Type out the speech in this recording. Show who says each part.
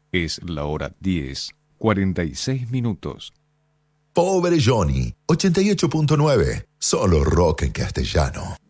Speaker 1: Es la hora 10:46.
Speaker 2: Pobre Johnny, 88.9, solo rock en castellano.